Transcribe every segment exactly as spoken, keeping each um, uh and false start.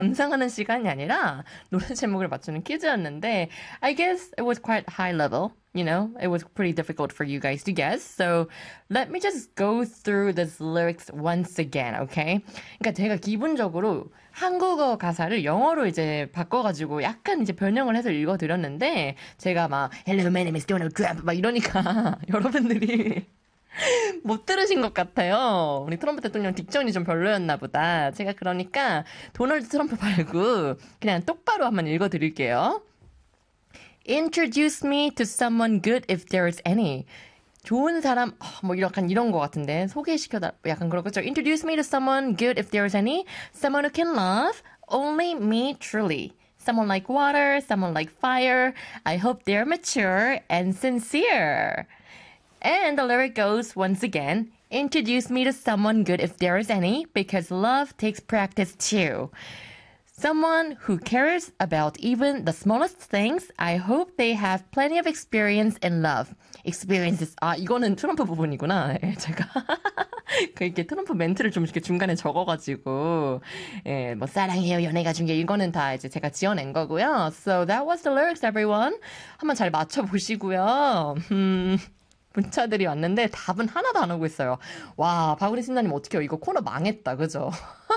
감상하는 시간이 아니라 노래 제목을 맞추는 퀴즈였는데 I guess it was quite high level. You know, it was pretty difficult for you guys to guess. So let me just go through this lyrics once again, okay? 그러니까 제가 기본적으로 한국어 가사를 영어로 이제 바꿔가지고 약간 이제 변형을 해서 읽어드렸는데 제가 막 Hello, my name is Donald Trump 막 이러니까 여러분들이 못 들으신 것 같아요. 우리 트럼프 대통령 딕션이 좀 별로였나 보다. 제가 그러니까 도널드 트럼프 말고 그냥 똑바로 한번 읽어드릴게요. Introduce me to someone good if there is any. 좋은 사람, 뭐 약간 이런 것 같은데 소개시켜다 약간 그런 거죠. Introduce me to someone good if there is any. Someone who can love only me truly. Someone like water, someone like fire. I hope they're mature and sincere. And the lyric goes once again, introduce me to someone good if there is any, because love takes practice too. Someone who cares about even the smallest things. I hope they have plenty of experience in love. Experiences. 아, 이거는 트럼프 부분이구나. 예, 제가. 그 이렇게 트럼프 멘트를 좀 이렇게 중간에 적어가지고, 예, 뭐, 사랑해요, 연애가 중요해. 이거는 다 이제 제가 지어낸 거고요. So that was the lyrics, everyone. 한번 잘 맞춰보시고요. 음. 문자들이 왔는데 답은 하나도 안 오고 있어요. 와, 박우리 신사님 어떡해요. 이거 코너 망했다. 그죠?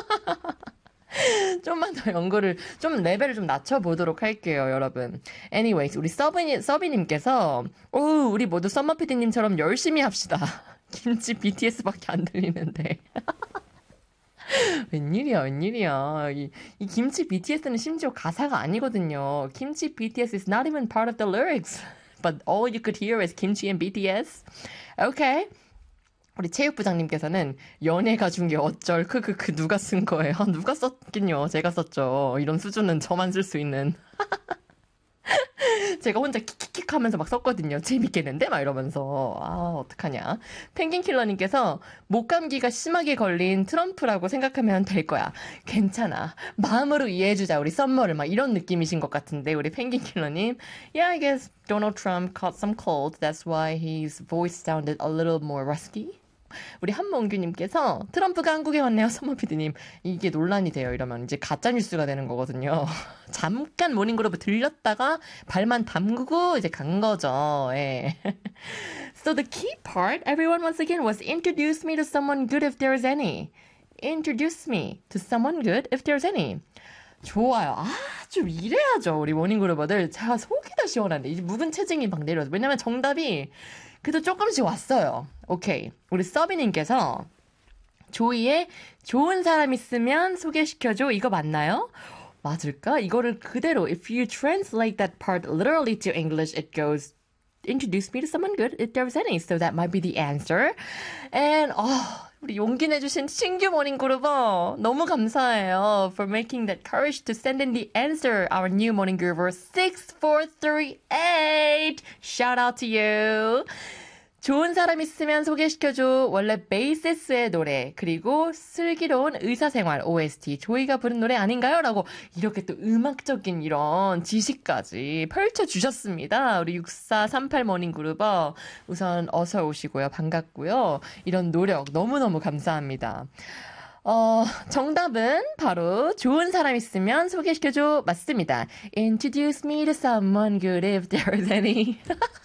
좀만 더 연구를, 좀 레벨을 좀 낮춰보도록 할게요, 여러분. Anyways, 우리 서비, 서비님께서, 오, 우리 모두 썸머피디님처럼 열심히 합시다. 김치 비티에스밖에 안 들리는데. 웬일이야, 웬일이야. 이, 이 김치 비티에스는 심지어 가사가 아니거든요. 김치 비티에스 is not even part of the lyrics. But all you could hear is 김치 and 비티에스. Okay. 우리 체육부장님께서는 연애가 중에 어쩔 크크크 누가 쓴 거예요? 누가 썼긴요. 제가 썼죠. 이런 수준은 저만 쓸 수 있는. 제가 혼자 킥킥킥 하면서 막 썼거든요. 재밌겠는데? 막 이러면서. 아, 어떡하냐. 펭귄킬러님께서 목감기가 심하게 걸린 트럼프라고 생각하면 될 거야. 괜찮아. 마음으로 이해해주자. 우리 썸머를 막 이런 느낌이신 것 같은데. 우리 펭귄킬러님. Yeah, I guess Donald Trump caught some cold. That's why his voice sounded a little more rusty. 우리 한몽규님께서 트럼프가 한국에 왔네요. 서머피디님. 이게 논란이 돼요. 이러면 이제 가짜뉴스가 되는 거거든요. 잠깐 모닝그룹을 들렸다가 발만 담그고 이제 간 거죠. 예. So the key part, everyone once again, was introduce me to someone good if there is any. Introduce me to someone good if there's any. 좋아요. 아, 좀 이래야죠. 우리 모닝그룹어들. 제가 속이 다 시원한데. 이제 묵은 체증이 막 내려서. 왜냐면 정답이 그래도 조금씩 왔어요. 오케이. 우리 서비님께서 조이의 좋은 사람 있으면 소개시켜줘. 이거 맞나요? 맞을까? 이거를 그대로 if you translate that part literally to English, it goes introduce me to someone good if there's any. So that might be the answer. And oh, 우리 용기 내주신 신규 모닝그룹어 너무 감사해요. For making that courage to send in the answer. Our new 모닝그룹어 six four three eight. Shout out to you. 좋은 사람 있으면 소개시켜줘. 원래 베이시스의 노래 그리고 슬기로운 의사생활 오에스티 조이가 부른 노래 아닌가요? 라고 이렇게 또 음악적인 이런 지식까지 펼쳐주셨습니다. 우리 육사삼팔 모닝그룹어 우선 어서 오시고요. 반갑고요. 이런 노력 너무너무 감사합니다. 어, 정답은 바로 좋은 사람 있으면 소개시켜줘 맞습니다. Introduce me to someone good if there is any.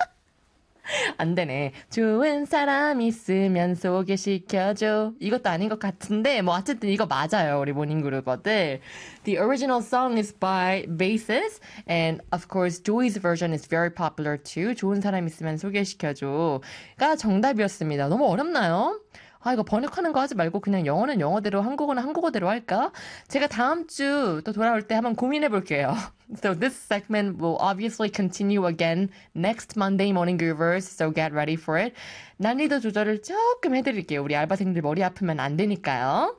안 되네. 좋은 사람 있으면 소개시켜줘. 이것도 아닌 것 같은데 뭐 어쨌든 이거 맞아요. 우리 모닝그룹어들. The original song is by Basis and of course Joey's version is very popular too. 좋은 사람 있으면 소개시켜줘가 정답이었습니다. 너무 어렵나요? 아, 이거 번역하는 거 하지 말고 그냥 영어는 영어대로 한국어는 한국어대로 할까? 제가 다음 주 또 돌아올 때 한번 고민해 볼게요. So this segment will obviously continue again next Monday morning groovers, so get ready for it. 난이도 조절을 조금 해드릴게요. 우리 알바생들 머리 아프면 안 되니까요.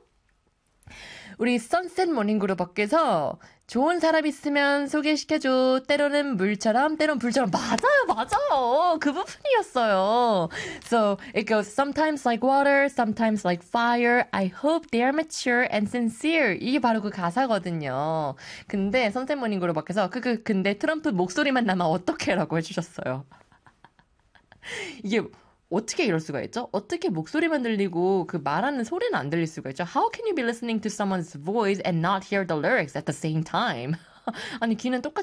우리 선셋 모닝그룹 밖에서 좋은 사람 있으면 소개시켜줘. 때로는 물처럼 때로는 불처럼. 맞아요, 맞아요. 그 부분이었어요. So it goes sometimes like water, sometimes like fire. I hope they are mature and sincere. 이게 바로 그 가사거든요. 근데 선셋 모닝그룹 밖에서 그, 그, 근데 트럼프 목소리만 남아 어떡해라고 해주셨어요. 이게 어떻게 이럴 수가 있죠? 어떻게 목소리만 들리고 그 말하는 소리는 안 들릴 수가 있죠? How can you be listening to someone's voice and not hear the lyrics at the same time? 아니, 귀는 똑같이